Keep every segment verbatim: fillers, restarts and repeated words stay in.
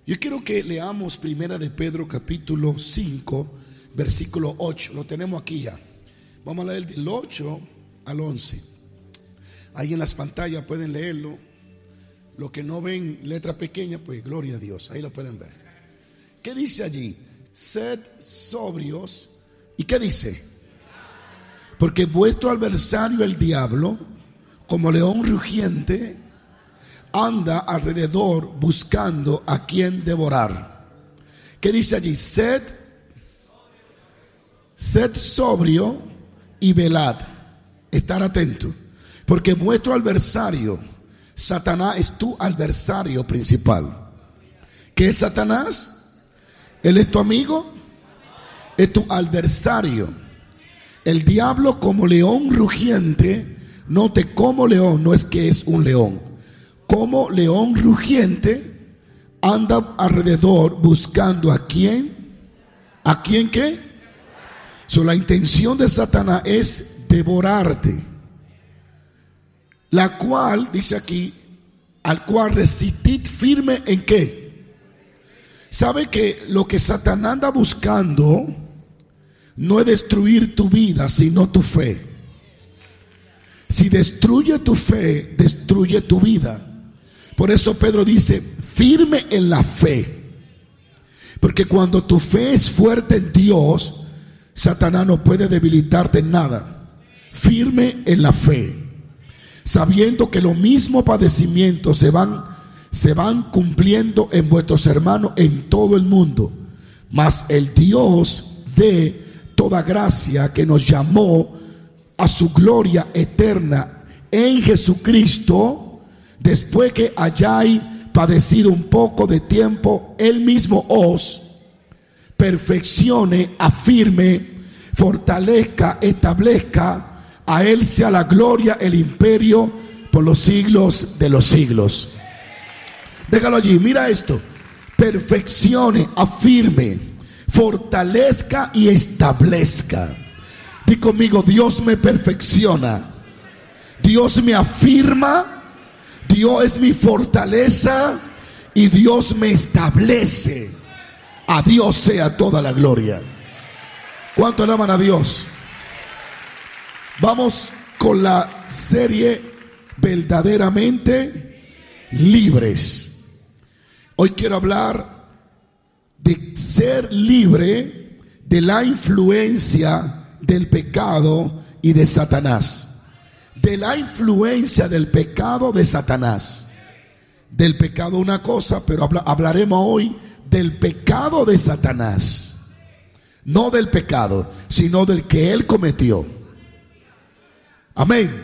Yo quiero que leamos Primera de Pedro capítulo cinco, versículo ocho. Lo tenemos aquí ya. Vamos a leer del ocho al once. Ahí en las pantallas pueden leerlo. Los que no ven letra pequeña, pues gloria a Dios, ahí lo pueden ver. ¿Qué dice allí? Sed sobrios. ¿Y qué dice? Porque vuestro adversario el diablo, como león rugiente, anda alrededor buscando a quien devorar. ¿Qué dice allí? Sed, sed sobrio y velad. Estar atento. Porque vuestro adversario, Satanás, es tu adversario principal. ¿Qué es Satanás? Él es tu amigo, es tu adversario. El diablo, como león rugiente, note como león, no es que es un león. Como león rugiente anda alrededor buscando a quién, a quién qué. So, la intención de Satanás es devorarte, la cual dice aquí, al cual resistid firme en qué. Sabe que lo que Satanás anda buscando no es destruir tu vida, sino tu fe. Si destruye tu fe, destruye tu vida. Por eso Pedro dice, firme en la fe. Porque cuando tu fe es fuerte en Dios, Satanás no puede debilitarte en nada. Firme en la fe, sabiendo que los mismos padecimientos se van, se van cumpliendo en vuestros hermanos en todo el mundo. Mas el Dios de toda gracia, que nos llamó a su gloria eterna en Jesucristo, después que hayáis padecido un poco de tiempo, Él mismo os perfeccione, afirme, fortalezca, establezca. A Él sea la gloria, el imperio por los siglos de los siglos. Déjalo allí, mira esto. Perfeccione, afirme, fortalezca y establezca. Di conmigo, Dios me perfecciona, Dios me afirma, Dios es mi fortaleza y Dios me establece. A Dios sea toda la gloria. ¿Cuánto alaban a Dios? Vamos con la serie verdaderamente libres. Hoy quiero hablar de ser libre de la influencia del pecado y de Satanás. De la influencia del pecado de Satanás. Del pecado una cosa, pero habla, hablaremos hoy del pecado de Satanás. No del pecado, sino del que él cometió. Amén.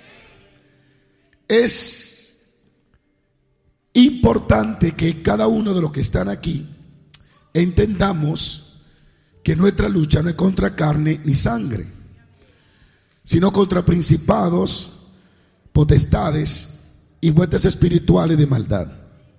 Es importante que cada uno de los que están aquí entendamos que nuestra lucha no es contra carne ni sangre, sino contra principados, potestades y huestes espirituales de maldad.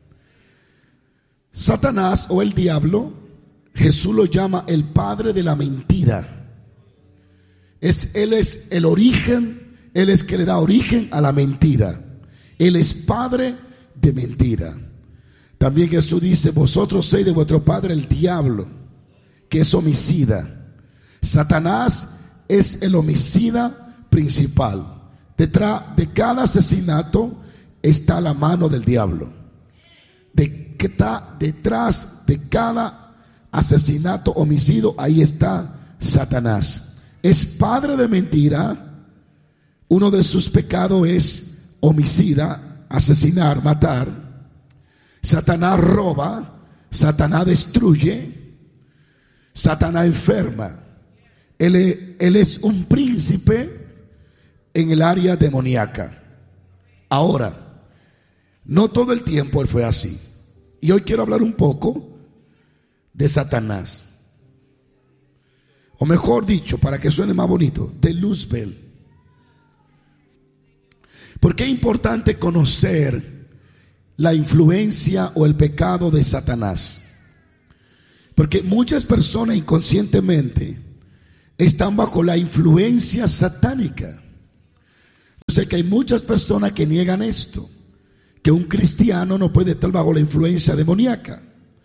Satanás o el diablo, Jesús lo llama el padre de la mentira. Es, él es el origen, Él es que le da origen a la mentira. Él es padre de mentira. También Jesús dice, vosotros sois de vuestro padre el diablo, que es homicida. Satanás es el homicida principal. Detrás de cada asesinato está la mano del diablo. De, que está detrás de cada asesinato, homicidio, ahí está Satanás. Es padre de mentira. Uno de sus pecados es homicida, asesinar, matar. Satanás roba, Satanás destruye, Satanás enferma. Él es, él es un príncipe en el área demoníaca. Ahora, no todo el tiempo él fue así. Y hoy quiero hablar un poco de Satanás. O mejor dicho, para que suene más bonito, de Luzbel. Porque es importante conocer la influencia o el pecado de Satanás. Porque muchas personas inconscientemente están bajo la influencia satánica. Yo sé que hay muchas personas que niegan esto, que un cristiano no puede estar bajo la influencia demoníaca.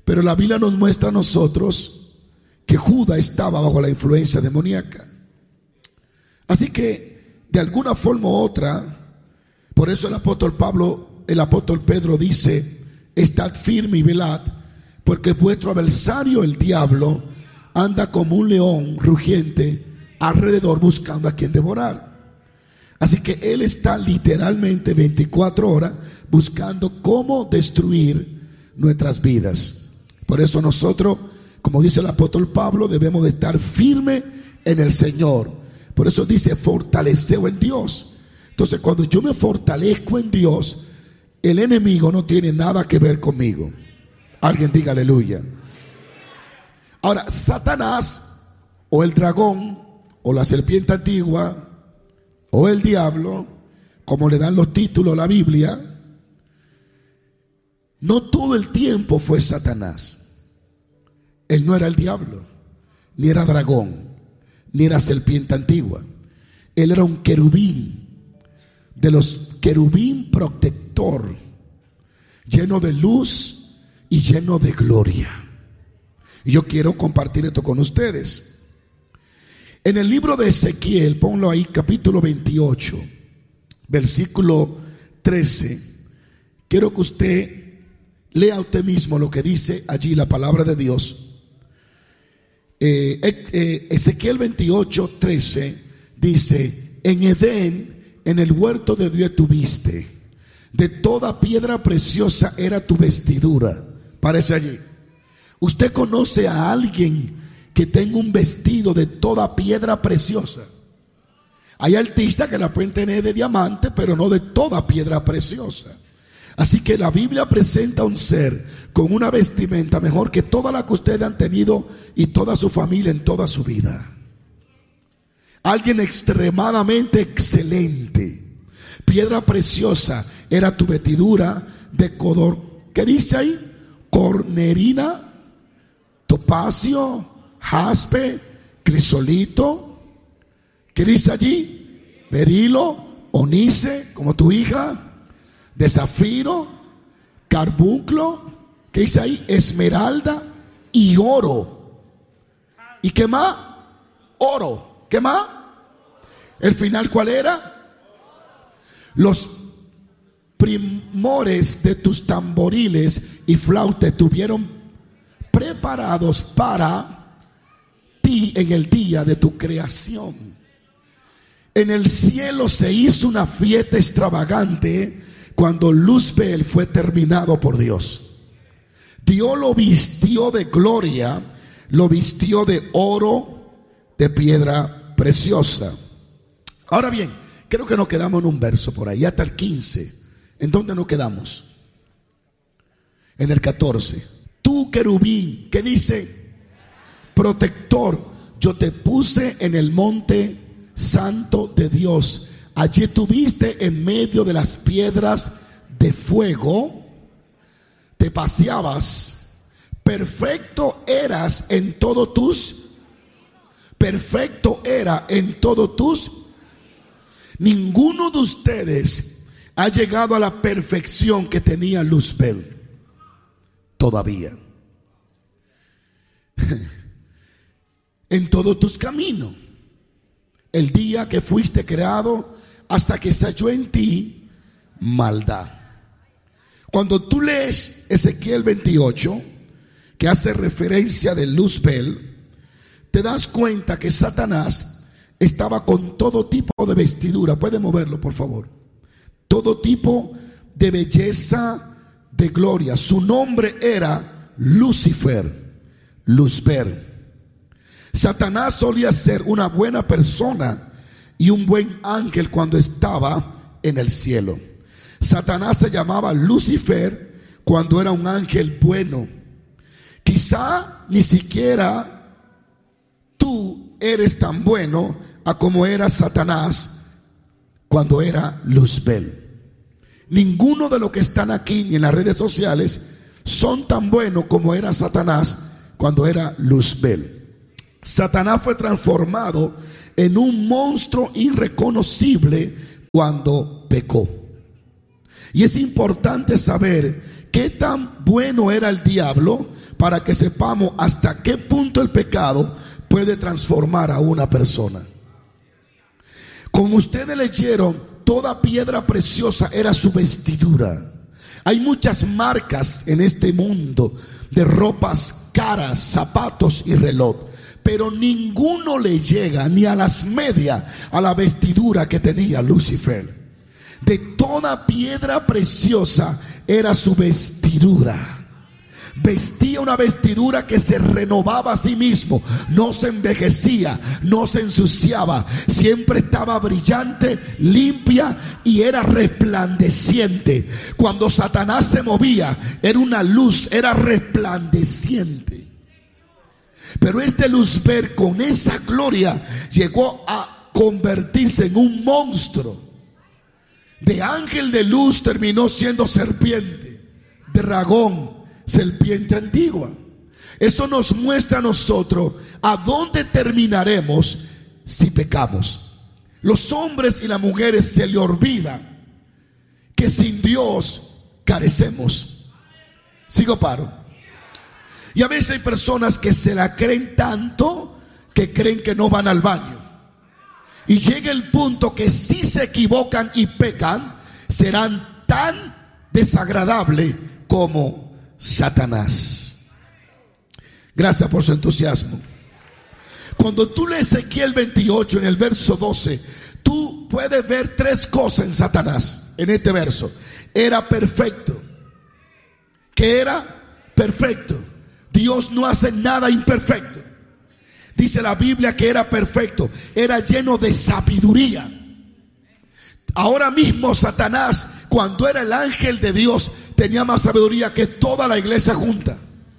Pero la Biblia nos muestra a nosotros que Judas estaba bajo la influencia demoníaca. Así que de alguna forma u otra, por eso el apóstol Pablo, el apóstol Pedro dice: estad firme y velad, porque vuestro adversario el diablo anda como un león rugiente alrededor buscando a quien devorar. Así que él está literalmente veinticuatro horas buscando cómo destruir nuestras vidas. Por eso nosotros, como dice el apóstol Pablo, debemos de estar firmes en el Señor. Por eso dice: fortaleceos en Dios. Entonces, cuando yo me fortalezco en Dios, el enemigo no tiene nada que ver conmigo. Alguien diga aleluya. Ahora, Satanás, o el dragón, o la serpiente antigua, o el diablo, como le dan los títulos a la Biblia, no todo el tiempo fue Satanás. Él no era el diablo, ni era dragón, ni era serpiente antigua. Él era un querubín, de los querubín protector, lleno de luz y lleno de gloria. Y yo quiero compartir esto con ustedes. En el libro de Ezequiel, ponlo ahí, capítulo veintiocho, versículo trece. Quiero que usted lea usted mismo lo que dice allí la palabra de Dios. Eh, eh, Ezequiel veintiocho, trece dice: en Edén, en el huerto de Dios tuviste, de toda piedra preciosa era tu vestidura. Parece allí. Usted conoce a alguien que tenga un vestido de toda piedra preciosa. Hay artistas que la pueden tener de diamante, pero no de toda piedra preciosa. Así que la Biblia presenta a un ser con una vestimenta mejor que toda la que ustedes han tenido y toda su familia en toda su vida. Alguien extremadamente excelente. Piedra preciosa era tu vestidura de codor. ¿Qué dice ahí? Cornerina, topacio, jaspe, crisolito. ¿Qué dice allí? Berilo, onice, como tu hija, de zafiro, carbunclo. ¿Qué dice ahí? Esmeralda y oro. ¿Y qué más? Oro. ¿Qué más? ¿El final cuál era? Los primores de tus tamboriles y flautas estuvieron preparados para ti en el día de tu creación. En el cielo se hizo una fiesta extravagante cuando Luzbel fue terminado por Dios. Dios lo vistió de gloria, lo vistió de oro, de piedra preciosa. Ahora bien, creo que nos quedamos en un verso por ahí, hasta el quince. ¿En dónde nos quedamos? En el catorce. Tú, querubín, ¿qué dice? Protector, yo te puse en el monte santo de Dios. Allí estuviste en medio de las piedras de fuego, te paseabas, perfecto eras en todo tus, perfecto era en todo tus. Ninguno de ustedes ha llegado a la perfección que tenía Luzbel todavía. En todos tus caminos, el día que fuiste creado hasta que se halló en ti maldad. Cuando tú lees Ezequiel veintiocho, que hace referencia de Luzbel, te das cuenta que Satanás estaba con todo tipo de vestidura. Puede moverlo, por favor. Todo tipo de belleza, de gloria. Su nombre era Lucifer, Luzbel. Satanás solía ser una buena persona y un buen ángel cuando estaba en el cielo. Satanás se llamaba Lucifer cuando era un ángel bueno. Quizá ni siquiera tú eres tan bueno a como era Satanás cuando era Luzbel. Ninguno de los que están aquí ni en las redes sociales son tan buenos como era Satanás cuando era Luzbel. Satanás fue transformado en un monstruo irreconocible cuando pecó. Y es importante saber qué tan bueno era el diablo para que sepamos hasta qué punto el pecado puede transformar a una persona. Como ustedes leyeron, toda piedra preciosa era su vestidura. Hay muchas marcas en este mundo de ropas caras, zapatos y reloj, pero ninguno le llega ni a las medias a la vestidura que tenía Lucifer. De toda piedra preciosa era su vestidura. Vestía una vestidura que se renovaba a sí mismo, no se envejecía, no se ensuciaba, siempre estaba brillante, limpia y era resplandeciente. Cuando Satanás se movía, era una luz, era resplandeciente. Pero este Lucifer, con esa gloria, llegó a convertirse en un monstruo. De ángel de luz terminó siendo serpiente, dragón, serpiente antigua. Esto nos muestra a nosotros a dónde terminaremos si pecamos. Los hombres y las mujeres se les olvida que sin Dios carecemos. Sigo paro. Y a veces hay personas que se la creen tanto que creen que no van al baño. Y llega el punto que si se equivocan y pecan, serán tan desagradables como Satanás. Gracias por su entusiasmo. Cuando tú lees Ezequiel veintiocho en el verso doce, tú puedes ver tres cosas en Satanás. En este verso, era perfecto. ¿Qué era? Perfecto. Dios no hace nada imperfecto. Dice la Biblia que era perfecto, era lleno de sabiduría. Ahora mismo Satanás, cuando era el ángel de Dios, tenía más sabiduría que toda la iglesia junta.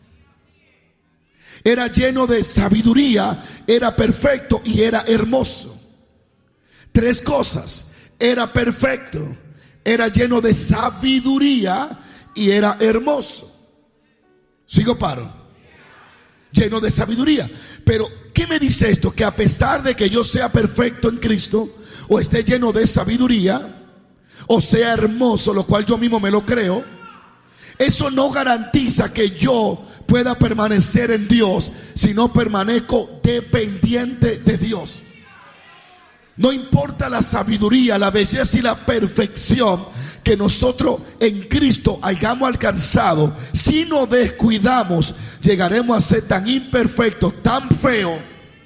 Era lleno de sabiduría, era perfecto y era hermoso. Tres cosas: era perfecto, era lleno de sabiduría y era hermoso. Sigo paro. Lleno de sabiduría. Pero ¿qué me dice esto? Que a pesar de que yo sea perfecto en Cristo, o esté lleno de sabiduría, o sea hermoso, lo cual yo mismo me lo creo, eso no garantiza que yo pueda permanecer en Dios si no permanezco dependiente de Dios. No importa la sabiduría, la belleza y la perfección que nosotros en Cristo hayamos alcanzado, si nos descuidamos, llegaremos a ser tan imperfectos, tan feos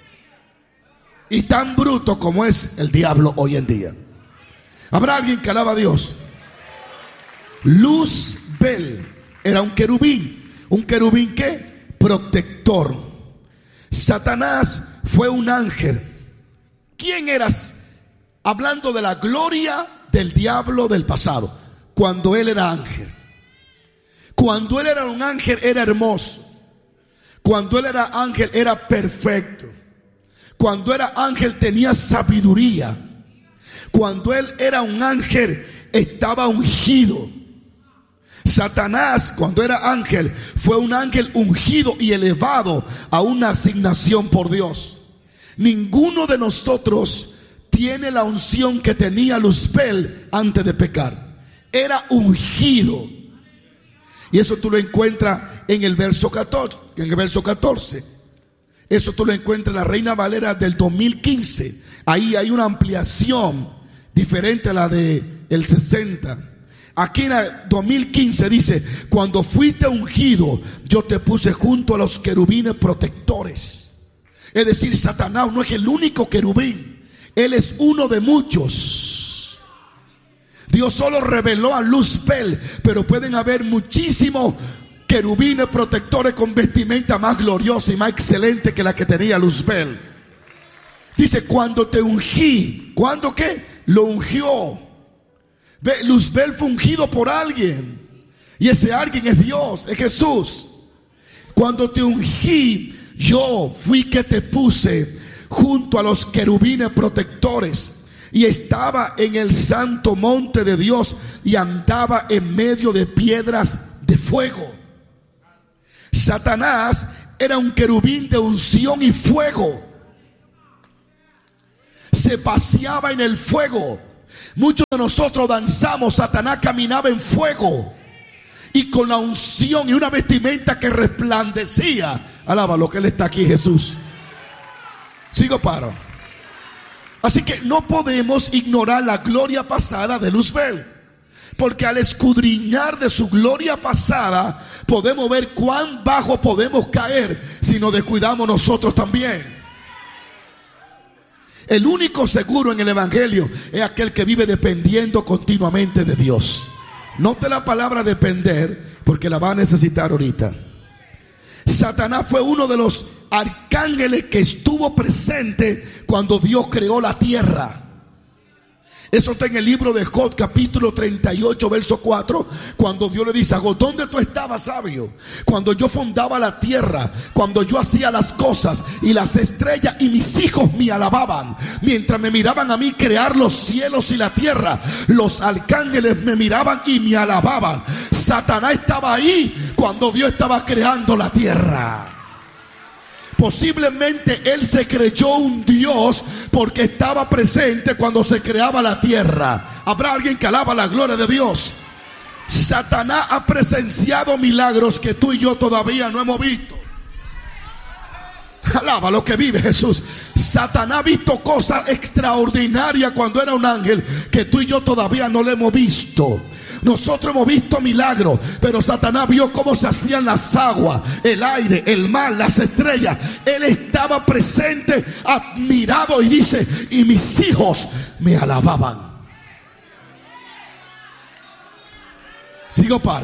y tan brutos como es el diablo hoy en día. ¿Habrá alguien que alaba a Dios? Luzbel era un querubín. ¿Un querubín qué? Protector. Satanás fue un ángel. ¿Quién eras? Hablando de la gloria del diablo del pasado, cuando él era ángel. Cuando él era un ángel era hermoso. Cuando él era ángel era perfecto. Cuando era ángel tenía sabiduría. Cuando él era un ángel estaba ungido. Satanás, cuando era ángel, fue un ángel ungido y elevado a una asignación por Dios. Ninguno de nosotros tiene la unción que tenía Luzbel antes de pecar. Era ungido. Y eso tú lo encuentras en el verso catorce. En el verso catorce. Eso tú lo encuentras en la Reina Valera del dos mil quince. Ahí hay una ampliación diferente a la del sesenta. Aquí en el dos mil quince dice: cuando fuiste ungido, yo te puse junto a los querubines protectores. Es decir, Satanás no es el único querubín, él es uno de muchos. Dios solo reveló a Luzbel, pero pueden haber muchísimos querubines protectores con vestimenta más gloriosa y más excelente que la que tenía Luzbel. Dice: cuando te ungí. ¿Cuándo qué? Lo ungió. Ve, Luzbel fue ungido por alguien, y ese alguien es Dios, es Jesús. Cuando te ungí, yo fui que te puse junto a los querubines protectores, y estaba en el santo monte de Dios, y andaba en medio de piedras de fuego. Satanás era un querubín de unción y fuego. Se paseaba en el fuego. Muchos de nosotros danzamos, Satanás caminaba en fuego. y con la unción y una vestimenta que resplandecía. Alaba lo que Él está aquí, Jesús. Sigo, paro. Así que no podemos ignorar la gloria pasada de Luzbel, porque al escudriñar de su gloria pasada podemos ver cuán bajo podemos caer si nos descuidamos nosotros también. El único seguro en el evangelio es aquel que vive dependiendo continuamente de Dios. Note la palabra depender, porque la va a necesitar ahorita. Satanás fue uno de los arcángeles que estuvo presente cuando Dios creó la tierra. Eso está en el libro de Job, capítulo treinta y ocho, verso cuatro. Cuando Dios le dice a Job: ¿dónde tú estabas, sabio? Cuando yo fundaba la tierra, cuando yo hacía las cosas, y las estrellas y mis hijos me alababan. Mientras me miraban a mí crear los cielos y la tierra, los arcángeles me miraban y me alababan. Satanás estaba ahí cuando Dios estaba creando la tierra. Posiblemente él se creyó un Dios porque estaba presente cuando se creaba la tierra. ¿Habrá alguien que alaba la gloria de Dios? Satanás ha presenciado milagros que tú y yo todavía no hemos visto. Alaba lo que vive Jesús. Satanás ha visto cosas extraordinarias cuando era un ángel que tú y yo todavía no lo hemos visto. Nosotros hemos visto milagros, pero Satanás vio cómo se hacían las aguas, el aire, el mar, las estrellas. Él estaba presente, admirado, y dice: y mis hijos me alababan. Sigo, paro.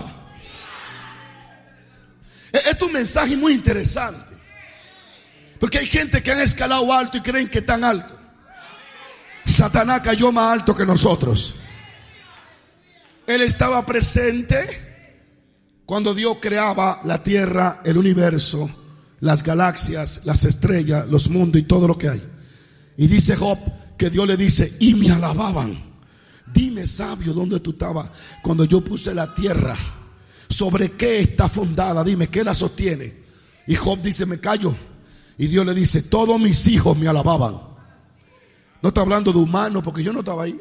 Este es un mensaje muy interesante, porque hay gente que han escalado alto y creen que están alto. Satanás cayó más alto que nosotros. Él estaba presente cuando Dios creaba la tierra, el universo, las galaxias, las estrellas, los mundos y todo lo que hay. Y dice Job que Dios le dice: y me alababan. Dime, sabio, ¿dónde tú estabas cuando yo puse la tierra? ¿Sobre qué está fundada? Dime, ¿qué la sostiene? Y Job dice: me callo. Y Dios le dice: todos mis hijos me alababan. No está hablando de humanos, porque yo no estaba ahí.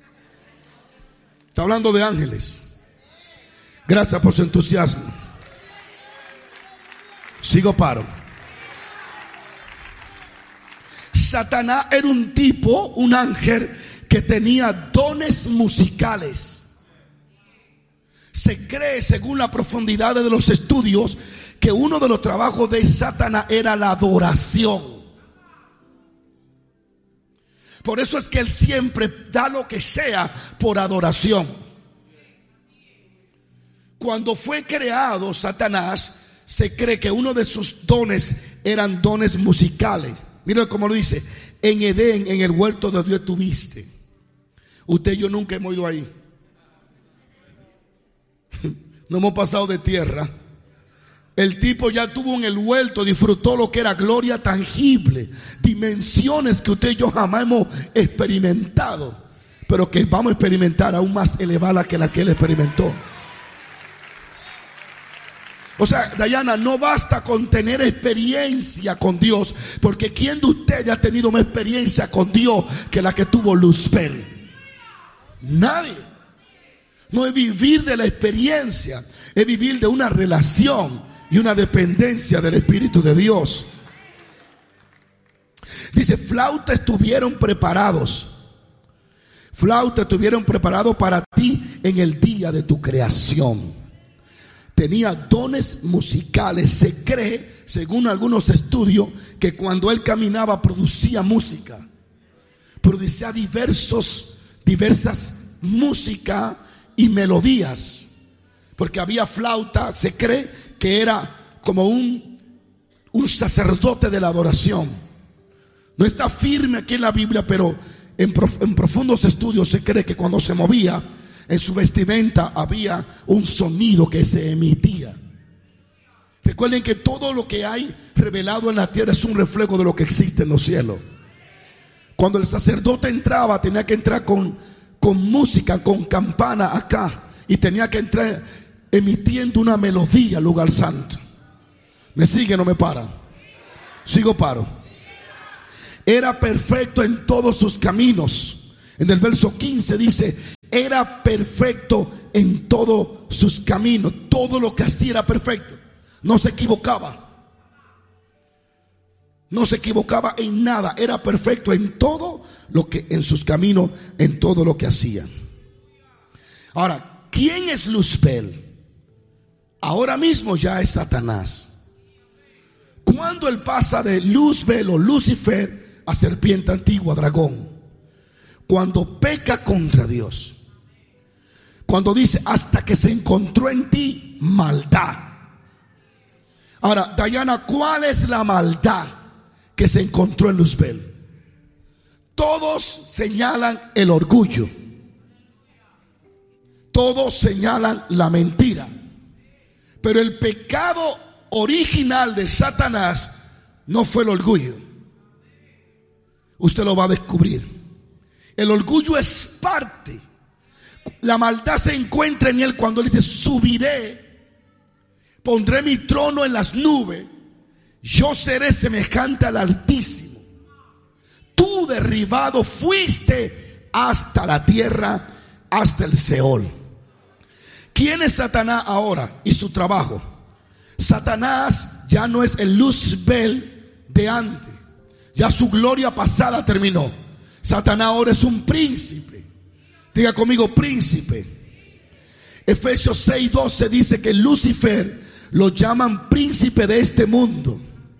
Está hablando de ángeles. Gracias por su entusiasmo. Sigo, paro. Satanás era un tipo, un ángel que tenía dones musicales. Se cree, según la profundidad de los estudios, que uno de los trabajos de Satanás era la adoración. Por eso es que él siempre da lo que sea por adoración. Cuando fue creado Satanás, se cree que uno de sus dones eran dones musicales. Miren cómo lo dice: en Edén, en el huerto de Dios estuviste. Usted y yo nunca hemos ido ahí. No hemos pasado de tierra. El tipo ya tuvo en el huerto, disfrutó lo que era gloria tangible, dimensiones que usted y yo jamás hemos experimentado, pero que vamos a experimentar aún más elevada que la que él experimentó. O sea, Dayana, no basta con tener experiencia con Dios, porque ¿quién de ustedes ha tenido más experiencia con Dios que la que tuvo Luzbel? Nadie. No es vivir de la experiencia, es vivir de una relación y una dependencia del Espíritu de Dios. Dice: flauta estuvieron preparados. Flauta estuvieron preparados para ti en el día de tu creación. Tenía dones musicales. Se cree, según algunos estudios, que cuando él caminaba producía música. Producía diversos, diversas música y melodías. Porque había flauta, se cree que era como un, un sacerdote de la adoración. No está firme aquí en la Biblia, pero en, prof, en profundos estudios se cree que cuando se movía, en su vestimenta había un sonido que se emitía. Recuerden que todo lo que hay revelado en la tierra es un reflejo de lo que existe en los cielos. Cuando el sacerdote entraba, tenía que entrar con, con música, con campana acá, y tenía que entrar emitiendo una melodía al lugar santo. ¿Me sigue o no me para? Sigo, paro. Era perfecto en todos sus caminos. En el verso quince dice: era perfecto en todos sus caminos. Todo lo que hacía era perfecto. No se equivocaba. No se equivocaba en nada. Era perfecto en todo lo que, en sus caminos, en todo lo que hacía. Ahora, ¿quién es Luzbel? Ahora mismo ya es Satanás. Cuando él pasa de Luzbel o Lucifer a serpiente antigua, dragón, cuando peca contra Dios, cuando dice hasta que se encontró en ti maldad. Ahora, Dayana, ¿cuál es la maldad que se encontró en Luzbel? Todos señalan el orgullo, todos señalan la mentira, pero el pecado original de Satanás no fue el orgullo. Usted lo va a descubrir. El orgullo es parte. La maldad se encuentra en él cuando él dice: subiré, pondré mi trono en las nubes, yo seré semejante al Altísimo. Tú derribado fuiste hasta la tierra, hasta el Seol. ¿Quién es Satanás ahora y su trabajo? Satanás ya no es el Luzbel de antes. Ya su gloria pasada terminó. Satanás ahora es un príncipe. Diga conmigo, príncipe. Efesios seis doce dice que Lucifer lo llaman príncipe de este mundo,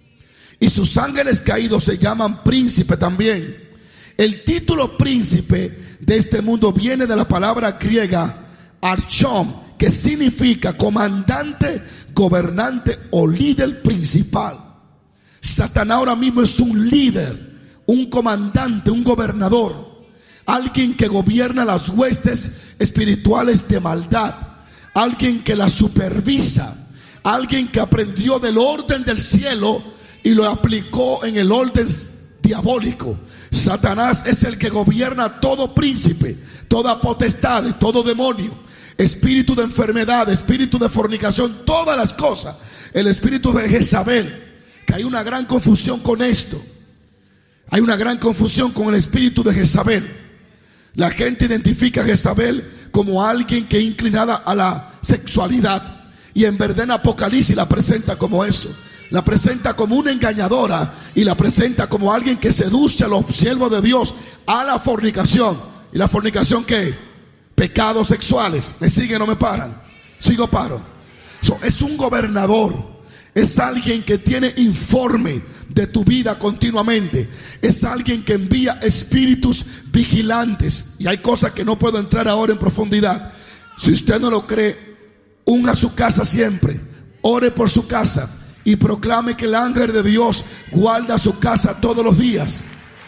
y sus ángeles caídos se llaman príncipe también. El título príncipe de este mundo viene de la palabra griega archon, que significa comandante, gobernante o líder principal. Satanás ahora mismo es un líder, un comandante, un gobernador, alguien que gobierna las huestes espirituales de maldad, alguien que las supervisa, alguien que aprendió del orden del cielo y lo aplicó en el orden diabólico. Satanás es el que gobierna todo príncipe, toda potestad, todo demonio, espíritu de enfermedad, espíritu de fornicación, todas las cosas. El espíritu de Jezabel, que hay una gran confusión con esto. Hay una gran confusión con el espíritu de Jezabel. La gente identifica a Jezabel como alguien que es inclinada a la sexualidad, y en verdad en Apocalipsis la presenta como eso. La presenta como una engañadora, y la presenta como alguien que seduce a los siervos de Dios a la fornicación. ¿Y la fornicación qué? Pecados sexuales. ¿Me siguen o no me paran? Sigo, paro. So, es un gobernador. Es alguien que tiene informe de tu vida continuamente. Es alguien que envía espíritus vigilantes. Y hay cosas que no puedo entrar ahora en profundidad. Si usted no lo cree, unja su casa siempre. Ore por su casa y proclame que el ángel de Dios guarda su casa todos los días.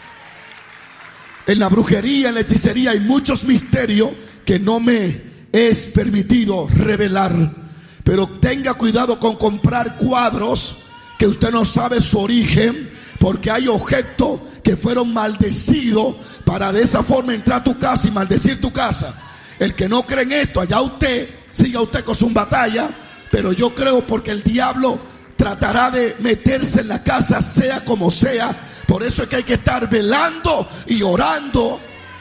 En la brujería, en la hechicería hay muchos misterios que no me es permitido revelar. Pero tenga cuidado con comprar cuadros que usted no sabe su origen, porque hay objetos que fueron maldecidos para de esa forma entrar a tu casa y maldecir tu casa. El que no cree en esto, allá usted, siga usted con su batalla, pero yo creo, porque el diablo tratará de meterse en la casa sea como sea. Por eso es que hay que estar velando y orando.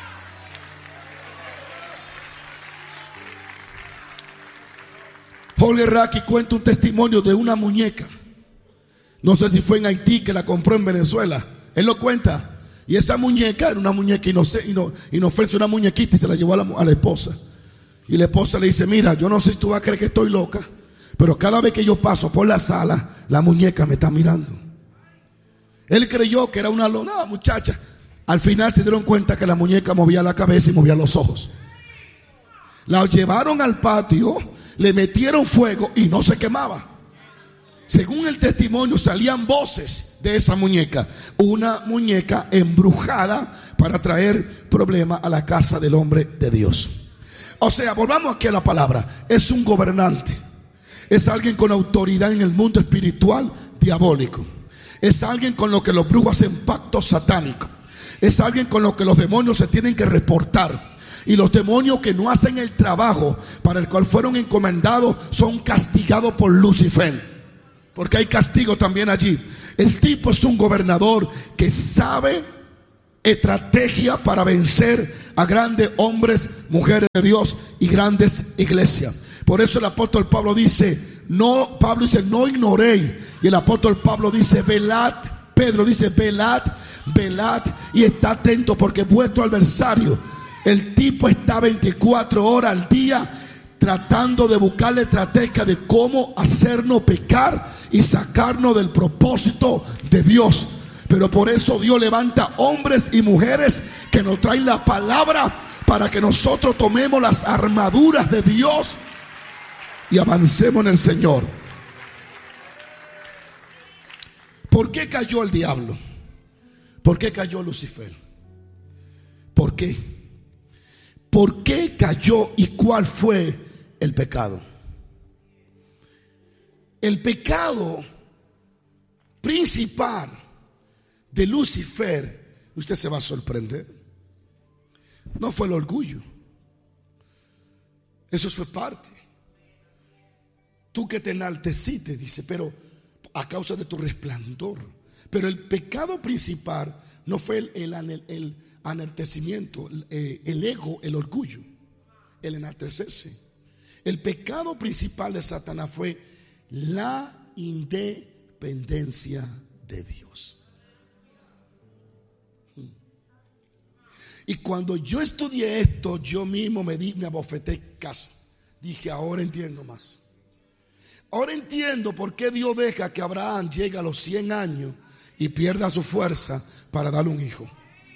Jorge Raki cuenta un testimonio de una muñeca. No sé si fue en Haití, que la compró en Venezuela. Él lo cuenta. Y esa muñeca era una muñeca inofensa, una muñequita, y se la llevó a la, a la esposa. Y la esposa le dice: mira, yo no sé si tú vas a creer que estoy loca, pero cada vez que yo paso por la sala, la muñeca me está mirando. Él creyó que era una no, muchacha. Al final se dieron cuenta que la muñeca movía la cabeza y movía los ojos. La llevaron al patio, le metieron fuego y no se quemaba. Según el testimonio, salían voces de esa muñeca. Una muñeca embrujada para traer problemas a la casa del hombre de Dios. O sea, volvamos aquí a la palabra. Es un gobernante. Es alguien con autoridad en el mundo espiritual diabólico. Es alguien con lo que los brujos hacen pacto satánico. Es alguien con lo que los demonios se tienen que reportar. Y los demonios que no hacen el trabajo para el cual fueron encomendados son castigados por Lucifer. Porque hay castigo también allí. El tipo es un gobernador que sabe estrategia para vencer a grandes hombres, mujeres de Dios y grandes iglesias. Por eso el apóstol Pablo dice, no, Pablo dice, no ignoréis. Y el apóstol Pablo dice, velad. Pedro dice, velad, velad y está atento, porque vuestro adversario, el tipo está veinticuatro horas al día tratando de buscar la estrategia de cómo hacernos pecar y sacarnos del propósito de Dios. Pero por eso Dios levanta hombres y mujeres que nos traen la palabra para que nosotros tomemos las armaduras de Dios y avancemos en el Señor. ¿Por qué cayó el diablo? ¿Por qué cayó Lucifer? ¿Por qué? ¿Por qué cayó y cuál fue el pecado? El pecado principal de Lucifer, usted se va a sorprender, no fue el orgullo. Eso fue parte. Tú que te enalteciste, dice, pero a causa de tu resplandor. Pero el pecado principal no fue el, el, el, el enaltecimiento, el, el ego, el orgullo, el enaltecerse. El pecado principal de Satanás fue la independencia de Dios. Y cuando yo estudié esto, yo mismo me di, me abofeté casa. Dije, ahora entiendo más. Ahora entiendo por qué Dios deja que Abraham llegue a los cien años y pierda su fuerza para darle un hijo.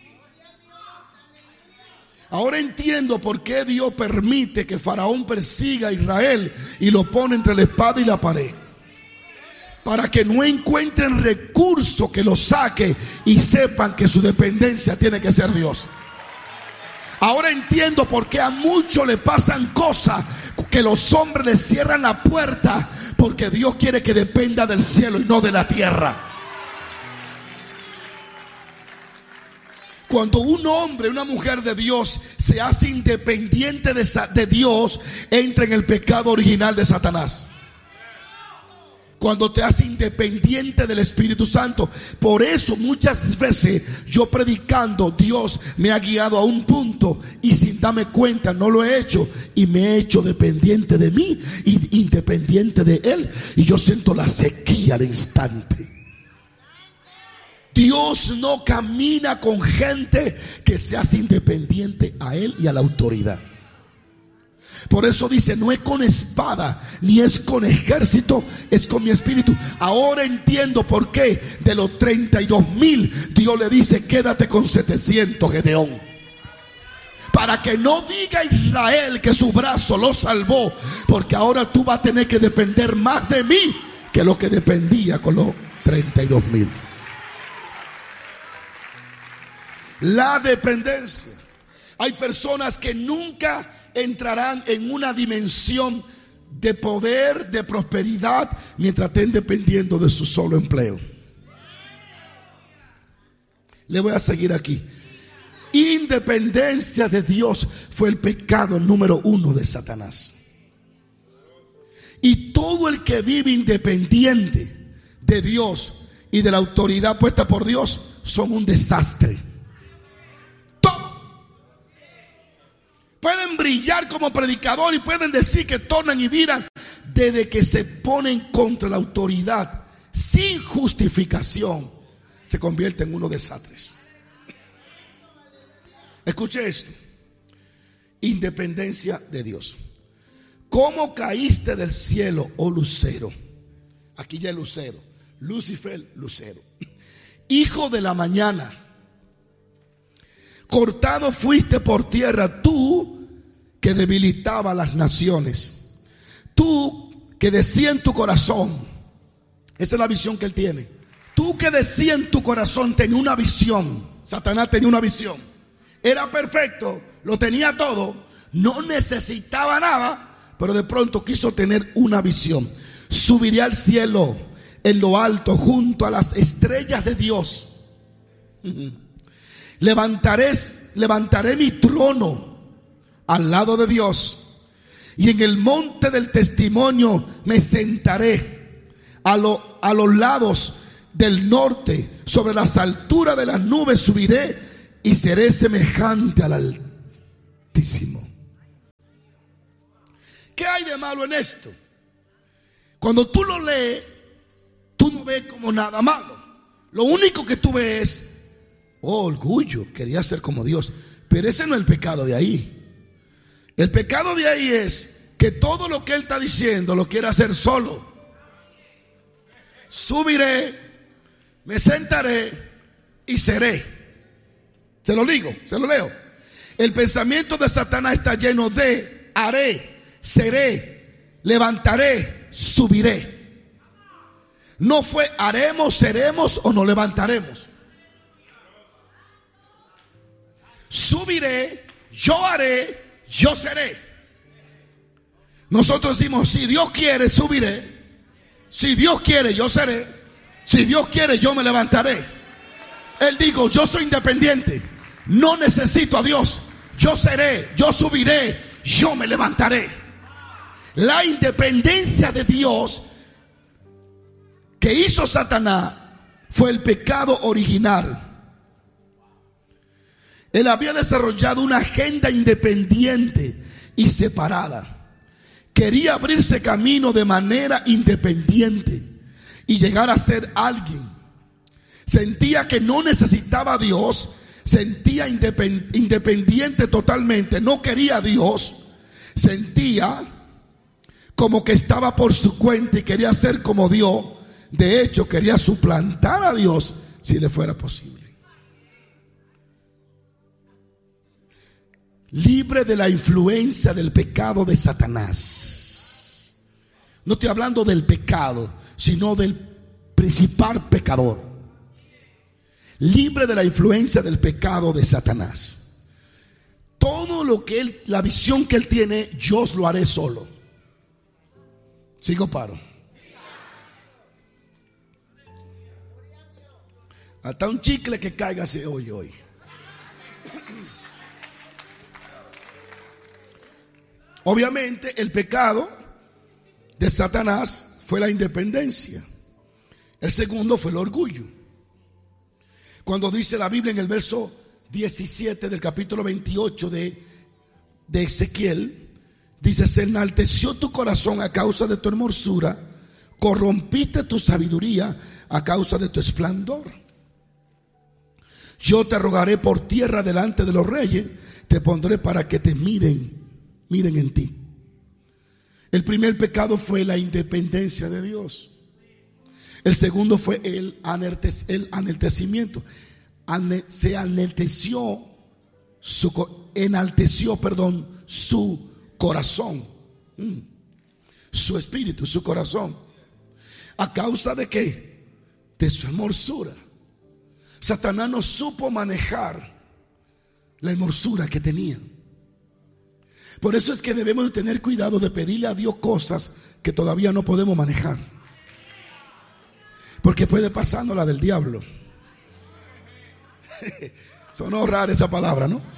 Ahora entiendo por qué Dios permite que Faraón persiga a Israel y lo pone entre la espada y la pared, para que no encuentren recurso que lo saque y sepan que su dependencia tiene que ser Dios. Ahora entiendo por qué a muchos le pasan cosas que los hombres les cierran la puerta, porque Dios quiere que dependa del cielo y no de la tierra. Cuando un hombre, una mujer de Dios se hace independiente de, de Dios, entra en el pecado original de Satanás. Cuando te haces independiente del Espíritu Santo. Por eso muchas veces yo predicando, Dios me ha guiado a un punto y sin darme cuenta no lo he hecho, y me he hecho dependiente de mí y independiente de Él, y yo siento la sequía al instante. Dios no camina con gente que se hace independiente a Él y a la autoridad. Por eso dice, no es con espada ni es con ejército, es con mi espíritu. Ahora entiendo por qué de los treinta y dos mil Dios le dice, quédate con setecientos, Gedeón, para que no diga Israel que su brazo lo salvó, porque ahora tú vas a tener que depender más de mí que lo que dependía con los treinta y dos mil. La dependencia. Hay personas que nunca entrarán en una dimensión de poder, de prosperidad, mientras estén dependiendo de su solo empleo. Le voy a seguir aquí. Independencia de Dios fue el pecado número uno de Satanás. Y todo el que vive independiente de Dios y de la autoridad puesta por Dios son un desastre. Pueden brillar como predicador y pueden decir que tornan y viran, desde que se ponen contra la autoridad sin justificación, se convierten en unos desastres. Escuche esto. Independencia de Dios. ¿Cómo caíste del cielo, oh lucero? Aquí ya es lucero. Lucifer, lucero. Hijo de la mañana. Cortado fuiste por tierra, tú que debilitaba las naciones, tú que decía en tu corazón, esa es la visión que él tiene, tú que decía en tu corazón, tenía una visión. Satanás tenía una visión, era perfecto, lo tenía todo, no necesitaba nada, pero de pronto quiso tener una visión. Subiré al cielo en lo alto junto a las estrellas de Dios. Levantaré, levantaré mi trono al lado de Dios, y en el monte del testimonio me sentaré a, lo, a los lados del norte, sobre las alturas de las nubes subiré y seré semejante al Altísimo. ¿Qué hay de malo en esto? Cuando tú lo lees, tú no ves como nada malo. Lo único que tú ves es, oh, orgullo, quería ser como Dios. Pero ese no es el pecado de ahí. El pecado de ahí es que todo lo que él está diciendo lo quiere hacer solo. Subiré, me sentaré y seré. Se lo digo, se lo leo. El pensamiento de Satanás está lleno de haré, seré, levantaré, subiré. No fue haremos, seremos o nos levantaremos. Subiré, yo haré, yo seré. Nosotros decimos, si Dios quiere, subiré. Si Dios quiere, yo seré. Si Dios quiere, yo me levantaré. Él dijo, yo soy independiente, no necesito a Dios. Yo seré, yo subiré, yo me levantaré. La independencia de Dios que hizo Satanás fue el pecado original. Él había desarrollado una agenda independiente y separada. Quería abrirse camino de manera independiente y llegar a ser alguien. Sentía que no necesitaba a Dios. Sentía independiente totalmente. No quería a Dios. Sentía como que estaba por su cuenta y quería ser como Dios. De hecho, quería suplantar a Dios si le fuera posible. Libre de la influencia del pecado de Satanás. No estoy hablando del pecado, sino del principal pecador. Libre de la influencia del pecado de Satanás. Todo lo que él, la visión que él tiene, yo lo haré solo. Sigo, paro. Hasta un chicle que caiga se oye hoy. Obviamente el pecado de Satanás fue la independencia. El segundo fue el orgullo. Cuando dice la Biblia en el verso diecisiete del capítulo veintiocho de, de Ezequiel, dice: se enalteció tu corazón a causa de tu hermosura, corrompiste tu sabiduría a causa de tu esplendor. Yo te rogaré por tierra delante de los reyes, te pondré para que te miren, miren en ti. El primer pecado fue la independencia de Dios. El segundo fue el, el enaltecimiento. Se enalteció su, enalteció, perdón, su corazón, su espíritu, su corazón. ¿A causa de qué? De su hermosura. Satanás no supo manejar la hermosura que tenía. Por eso es que debemos de tener cuidado de pedirle a Dios cosas que todavía no podemos manejar, porque puede pasarnos la del diablo. Sonó rara esa palabra, ¿no?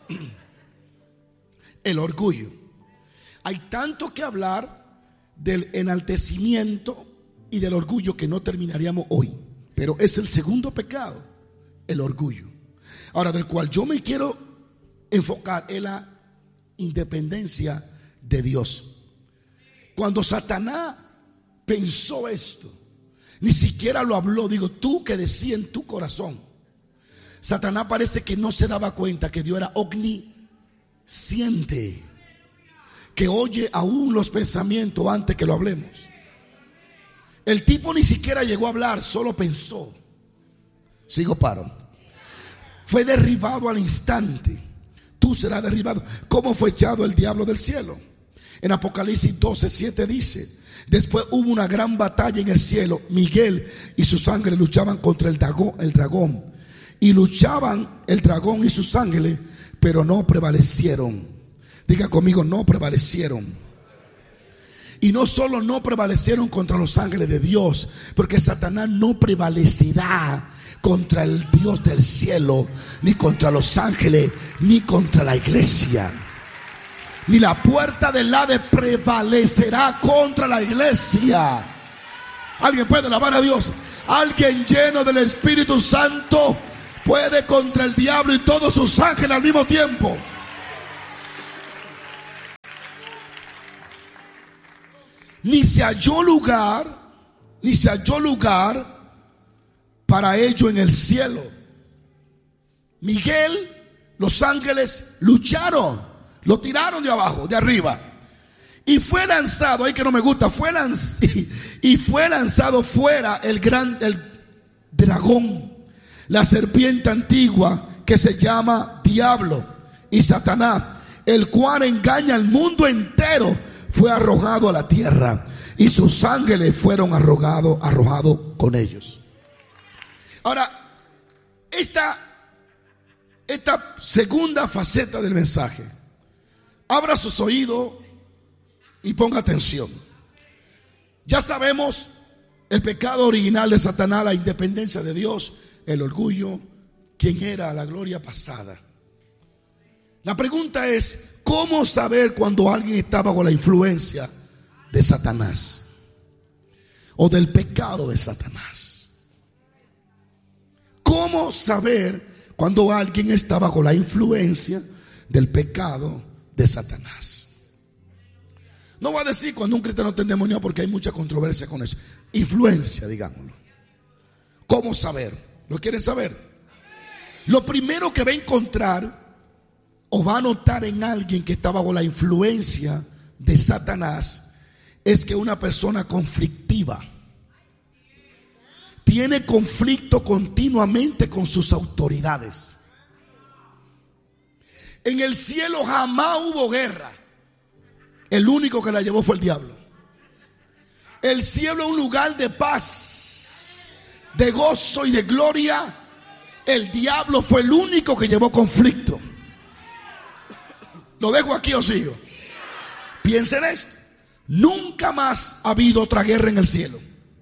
El orgullo. Hay tanto que hablar del enaltecimiento y del orgullo que no terminaríamos hoy, pero es el segundo pecado, el orgullo. Ahora, del cual yo me quiero enfocar en la independencia de Dios. Cuando Satanás pensó esto, ni siquiera lo habló. Digo, tú que decías en tu corazón. Satanás parece que no se daba cuenta que Dios era omnisciente, que oye aún los pensamientos antes que lo hablemos. El tipo ni siquiera llegó a hablar, solo pensó. Sigo, paro. Fue derribado al instante. Tú serás derribado. ¿Cómo fue echado el diablo del cielo? En Apocalipsis doce siete dice: después hubo una gran batalla en el cielo. Miguel y sus ángeles luchaban contra el dragón, el dragón. Y luchaban el dragón y sus ángeles, pero no prevalecieron. Diga conmigo, no prevalecieron. Y no solo no prevalecieron contra los ángeles de Dios, porque Satanás no prevalecerá contra el Dios del cielo, ni contra los ángeles, ni contra la iglesia. Ni la puerta del Hades prevalecerá contra la iglesia. ¿Alguien puede alabar a Dios? Alguien lleno del Espíritu Santo puede contra el diablo y todos sus ángeles al mismo tiempo. Ni se halló lugar, ni se halló lugar para ello en el cielo. Miguel, los ángeles lucharon, lo tiraron de abajo, de arriba, y fue lanzado, ahí que no me gusta, fue lanzado, y fue lanzado fuera el gran, el dragón, la serpiente antigua que se llama Diablo y Satanás, el cual engaña al mundo entero. Fue arrojado a la tierra y sus ángeles fueron arrojados, arrojados con ellos. Ahora, esta, esta segunda faceta del mensaje, abra sus oídos y ponga atención. Ya sabemos el pecado original de Satanás, la independencia de Dios, el orgullo, quién era, la gloria pasada. La pregunta es, ¿cómo saber cuando alguien está bajo la influencia de Satanás o del pecado de Satanás? ¿Cómo saber cuando alguien está bajo la influencia del pecado de Satanás? No voy a decir cuando un cristiano está endemoniado, porque hay mucha controversia con eso. Influencia, digámoslo. ¿Cómo saber? ¿Lo quieren saber? Lo primero que va a encontrar o va a notar en alguien que está bajo la influencia de Satanás es que una persona conflictiva tiene conflicto continuamente con sus autoridades. En el cielo jamás hubo guerra. El único que la llevó fue el diablo. El cielo es un lugar de paz, de gozo y de gloria. El diablo fue el único que llevó conflicto. ¿Lo dejo aquí o sigo? Piensen esto. Nunca más ha habido otra guerra en el cielo.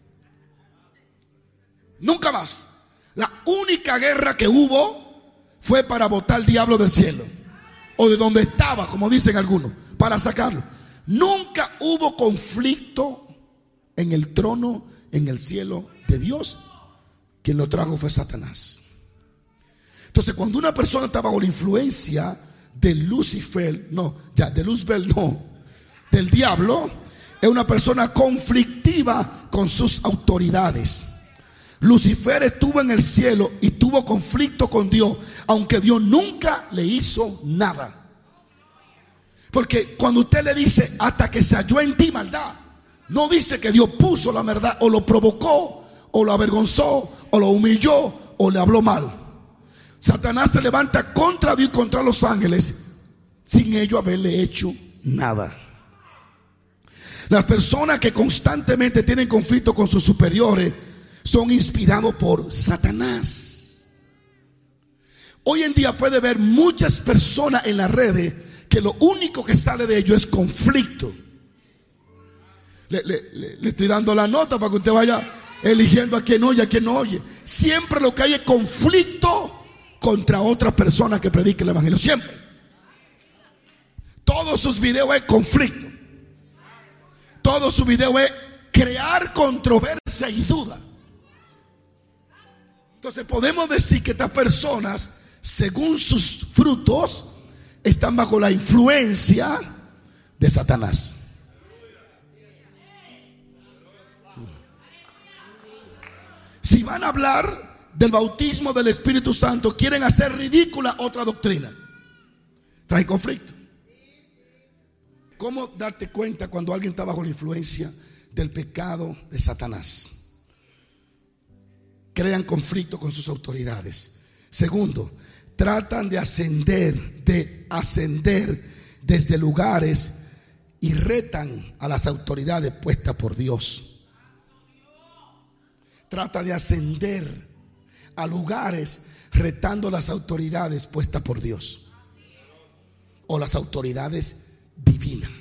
Nunca más. La única guerra que hubo fue para botar al diablo del cielo, o de donde estaba, como dicen algunos, para sacarlo. Nunca hubo conflicto en el trono, en el cielo de Dios. Quien lo trajo fue Satanás. Entonces, cuando una persona está bajo la influencia de Lucifer, no, ya, de Luzbel, no, del diablo, es una persona conflictiva con sus autoridades. Lucifer estuvo en el cielo y tuvo conflicto con Dios, aunque Dios nunca le hizo nada. Porque cuando usted le dice hasta que se halló en ti maldad, no dice que Dios puso la verdad, o lo provocó, o lo avergonzó, o lo humilló, o le habló mal. Satanás se levanta contra Dios y contra los ángeles sin ellos haberle hecho nada. Las personas que constantemente tienen conflicto con sus superiores son inspirados por Satanás. Hoy en día puede ver muchas personas en las redes que lo único que sale de ellos es conflicto. Le, le, le, le estoy dando la nota para que usted vaya eligiendo a quien oye, a quien no oye. Siempre lo que hay es conflicto contra otras personas que prediquen el evangelio. Siempre. Todos sus videos es conflicto. Todo su video es crear controversia y duda. Entonces podemos decir que estas personas, según sus frutos, están bajo la influencia de Satanás. Si van a hablar del bautismo del Espíritu Santo, quieren hacer ridícula otra doctrina. Trae conflicto. ¿Cómo darte cuenta cuando alguien está bajo la influencia del pecado de Satanás? Crean conflicto con sus autoridades. Segundo, tratan de ascender, de ascender desde lugares y retan a las autoridades puestas por Dios. Trata de ascender a lugares retando a las autoridades puestas por Dios, o las autoridades divinas.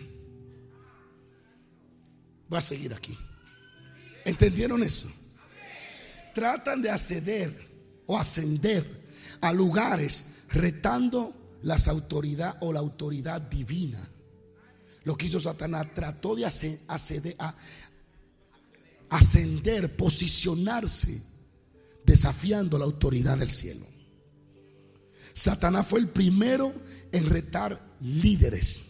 Voy a seguir aquí. ¿Entendieron eso? Tratan de acceder o ascender a lugares retando las autoridades o la autoridad divina. Lo que hizo Satanás, trató de hacer, acceder a ascender, posicionarse, desafiando la autoridad del cielo. Satanás fue el primero en retar líderes.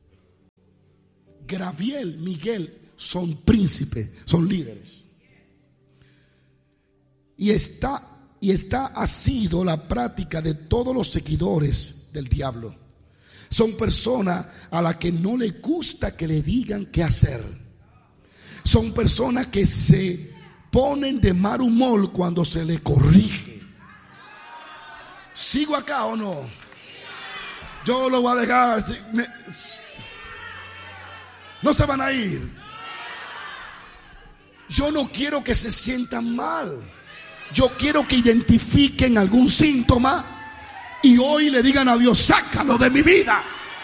Gabriel, Miguel son príncipes, son líderes. Y está, y esta ha sido la práctica de todos los seguidores del diablo. Son personas a las que no les gusta que le digan qué hacer. Son personas que se ponen de mal humor cuando se les corrige. ¿Sigo acá o no? Yo lo voy a dejar. Me, no se van a ir. Yo no quiero que se sientan mal. Yo quiero que identifiquen algún síntoma y hoy le digan a Dios: sácalo de mi vida.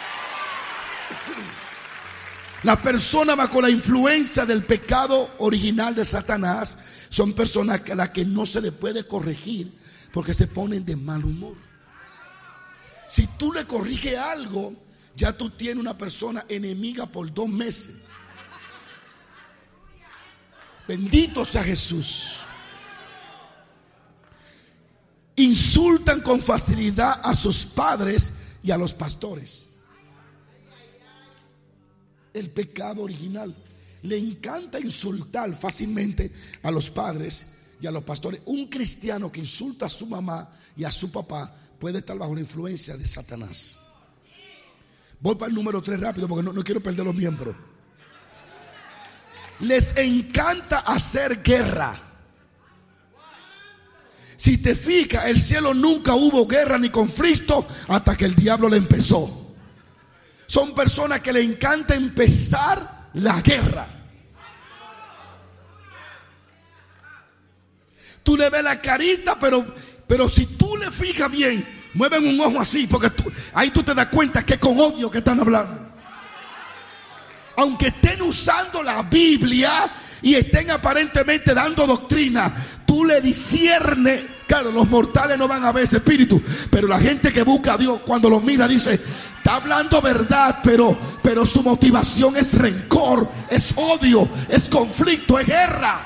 La persona bajo la influencia del pecado original de Satanás son personas a las que no se le puede corregir porque se ponen de mal humor. Si tú le corriges algo, ya tú tienes una persona enemiga por dos meses. Bendito sea Jesús. Insultan con facilidad a sus padres y a los pastores. El pecado original. Le encanta insultar fácilmente a los padres y a los pastores. Un cristiano que insulta a su mamá y a su papá puede estar bajo la influencia de Satanás. Voy para el número tres rápido porque no, no quiero perder los miembros. Les encanta hacer guerra. Si te fijas, el cielo nunca hubo guerra ni conflicto hasta que el diablo le empezó. Son personas que le encanta empezar la guerra. Tú le ves la carita, pero, pero si tú le fijas bien, mueven un ojo así, porque tú, ahí tú te das cuenta que es con odio que están hablando. Aunque estén usando la Biblia y estén aparentemente dando doctrina, tú le disciernes. Claro, los mortales no van a ver ese espíritu, pero la gente que busca a Dios, cuando lo mira, dice: está hablando verdad, pero, pero su motivación es rencor, es odio, es conflicto, es guerra.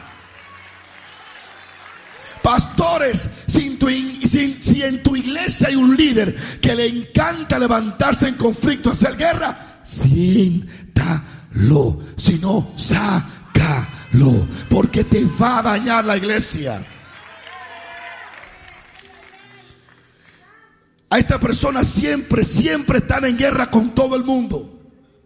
Pastores, si, tu, si, si en tu iglesia hay un líder que le encanta levantarse en conflicto, hacer guerra, siéntalo. Si no, sácalo, porque te va a dañar la iglesia. A esta persona siempre, siempre están en guerra con todo el mundo.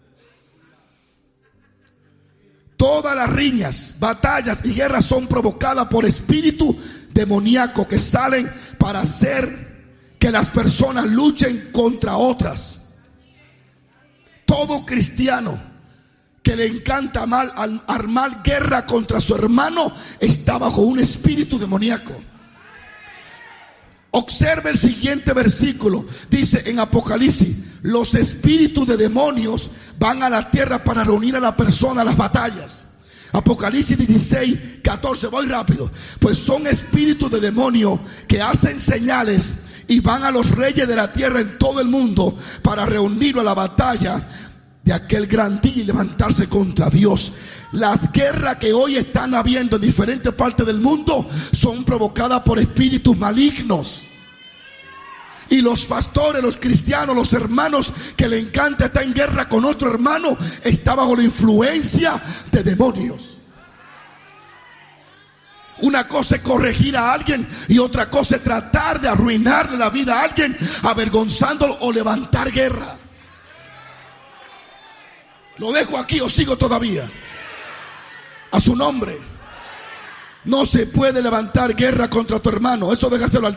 Todas las riñas, batallas y guerras son provocadas por espíritus demoníacos que salen para hacer que las personas luchen contra otras. Todo cristiano que le encanta mal, armar guerra contra su hermano está bajo un espíritu demoníaco. Observe el siguiente versículo. Dice en Apocalipsis: los espíritus de demonios van a la tierra para reunir a la persona a las batallas. Apocalipsis dieciséis, catorce. Voy rápido. Pues son espíritus de demonios que hacen señales y van a los reyes de la tierra en todo el mundo para reunirlo a la batalla de aquel gran día y levantarse contra Dios. Las guerras que hoy están habiendo en diferentes partes del mundo son provocadas por espíritus malignos. Y los pastores, los cristianos, los hermanos que le encanta estar en guerra con otro hermano, está bajo la influencia de demonios. Una cosa es corregir a alguien y otra cosa es tratar de arruinarle la vida a alguien, avergonzándolo o levantar guerra. ¿Lo dejo aquí o sigo todavía? A su nombre. No se puede levantar guerra contra tu hermano. Eso déjaselo al